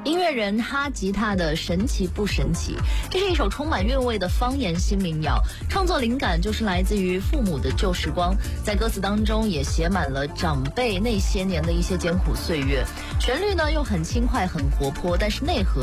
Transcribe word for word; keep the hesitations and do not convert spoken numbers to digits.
音乐人哈吉他的神奇不神奇，这是一首充满韵味的方言新民谣，创作灵感就是来自于父母的旧时光，在歌词当中也写满了长辈那些年的一些艰苦岁月，旋律呢又很轻快很活泼，但是内核